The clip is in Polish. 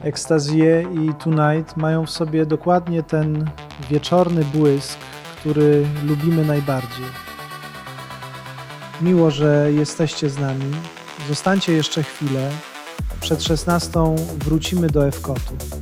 Ekstazie i Tonight mają w sobie dokładnie ten wieczorny błysk, który lubimy najbardziej. Miło, że jesteście z nami. Zostańcie jeszcze chwilę. Przed 16 wrócimy do Ewkotu.